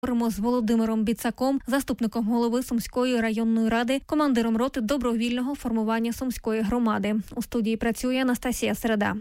Говоримо з Володимиром Біцаком, заступником голови Сумської районної ради, командиром роти добровільного формування Сумської громади. У студії працює Анастасія Середа.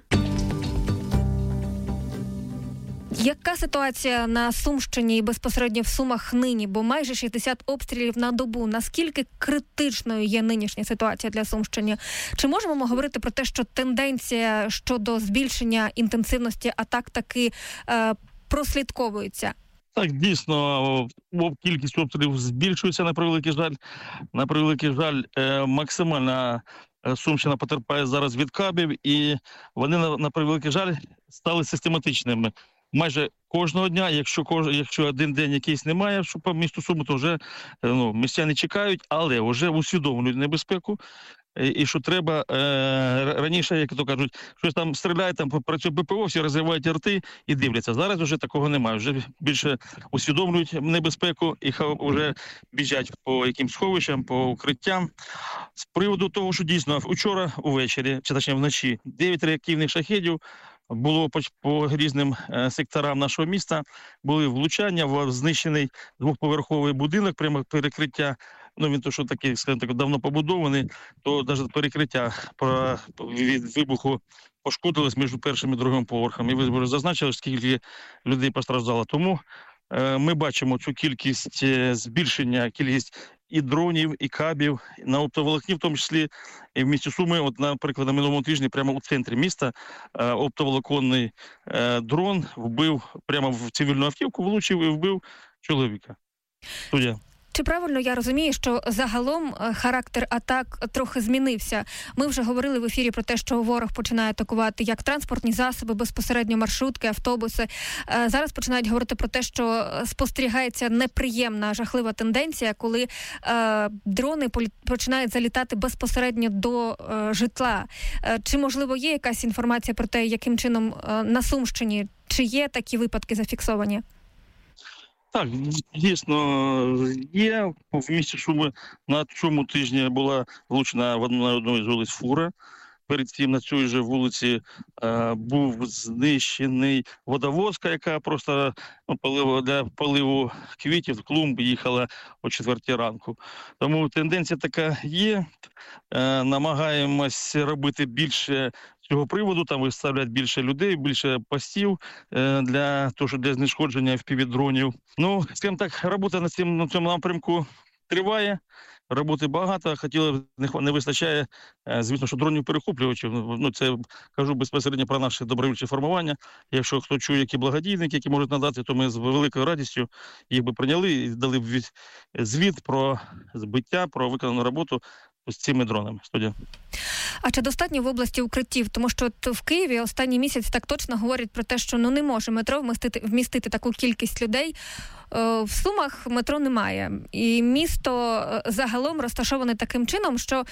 Яка ситуація на Сумщині і безпосередньо в Сумах нині? Бо майже 60 обстрілів на добу. Наскільки критичною є нинішня ситуація для Сумщини? Чи можемо ми говорити про те, що тенденція щодо збільшення інтенсивності атак таки прослідковується? Так, дійсно, кількість обстрілів збільшується, на превеликий жаль. На превеликий жаль, максимально Сумщина потерпає зараз від кабів, і вони, на превеликий жаль, стали систематичними. Майже кожного дня, якщо один день якийсь немає, що по місту Суми, то вже містяни чекають, але вже усвідомлюють небезпеку. І що треба раніше, як то кажуть, щось там стріляє, там працює ППО, всі розривають рти і дивляться. Зараз вже такого немає. Вже більше усвідомлюють небезпеку і вже біжать по якимсь сховищам, по укриттям. З приводу того, що дійсно вчора увечері, чи точніше вночі, 9 реактивних шахедів було по різним секторам нашого міста, були влучання в знищений двохповерховий будинок, прямо перекриття. Він то, що такий, скажімо так, давно побудований, то навіть перекриття від вибуху пошкодилось між першим і другим поверхом. І ви вже зазначили, скільки людей постраждало. Тому ми бачимо цю кількість збільшення, кількість і дронів, і кабів, на оптоволокні, в тому числі і в місті Суми. От, наприклад, на минулому тижні прямо у центрі міста оптоволоконний дрон вбив, прямо в цивільну автівку влучив і вбив чоловіка. Студія. Чи правильно я розумію, що загалом характер атак трохи змінився? Ми вже говорили в ефірі про те, що ворог починає атакувати як транспортні засоби, безпосередньо маршрутки, автобуси. Зараз починають говорити про те, що спостерігається неприємна, жахлива тенденція, коли дрони починають залітати безпосередньо до житла. Чи, можливо, є якась інформація про те, яким чином на Сумщині, чи є такі випадки зафіксовані? Так, дійсно є. В місті Суми на цьому тижні була влучена на одну із вулиць фура. Перед цим на цій же вулиці був знищений водовозка, яка просто для поливу квітів, клумб їхала о 4 ранку. Тому тенденція така є. Намагаємось робити більше цього приводу, там виставлять більше людей, більше постів для знешкодження FPV-дронів. Скажімо так, робота на цьому напрямку триває. Роботи багато, не вистачає, звісно, що дронів-перехоплювачів. Це кажу безпосередньо про наше добровільче формування. Якщо хто чує, які благодійники, які можуть надати, то ми з великою радістю їх би прийняли і дали б звіт про збиття, про виконану роботу з цими дронами. Студія. А чи достатньо в області укриттів? Тому що в Києві останній місяць так точно говорять про те, що не може метро вмістити таку кількість людей. В Сумах метро немає. І місто загалом розташоване таким чином, що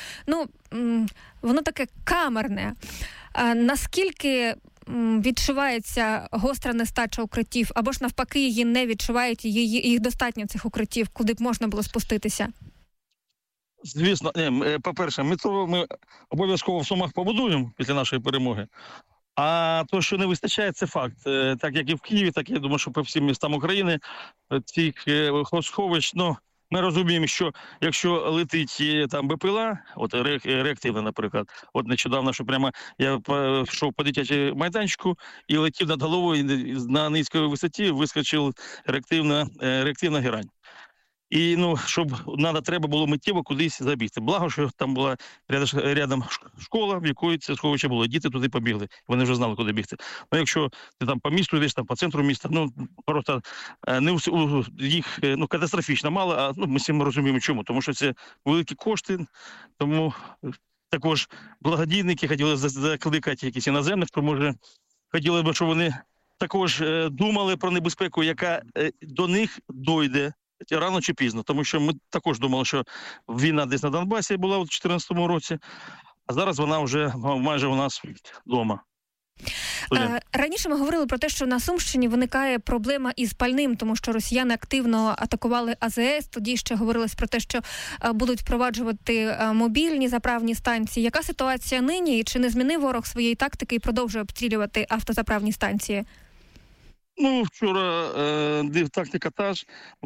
воно таке камерне. Наскільки відчувається гостра нестача укриттів, або ж навпаки її не відчувають, їх достатньо цих укриттів, куди б можна було спуститися? Звісно, по-перше, метро ми обов'язково в Сумах побудуємо після нашої перемоги. А то, що не вистачає, це факт. Так як і в Києві, так я думаю, що по всім містам України цих сховищ, ми розуміємо, що якщо летить там БПЛА, от реактивна, наприклад, от нещодавно, що прямо я йшов по дитячому майданчику і летів над головою, на низькій висоті вискочила реактивна герань. І, треба було миттєво кудись забігти. Благо, що там була рядом школа, в якої це сховище було. Діти туди побігли. Вони вже знали, куди бігти. Якщо ти там по місту йдеш, там по центру міста, просто їх катастрофічно мало, а ми всі розуміємо чому. Тому що це великі кошти, тому також благодійники хотіли закликати якісь іноземних, то може хотіли б, щоб вони також думали про небезпеку, яка до них дойде рано чи пізно, тому що ми також думали, що війна десь на Донбасі була у 2014 році, а зараз вона вже майже у нас вдома. Раніше ми говорили про те, що на Сумщині виникає проблема із пальним, тому що росіяни активно атакували АЗС. Тоді ще говорилось про те, що будуть впроваджувати мобільні заправні станції. Яка ситуація нині? І чи не змінив ворог своєї тактики і продовжує обстрілювати автозаправні станції? Вчора тактика та ж.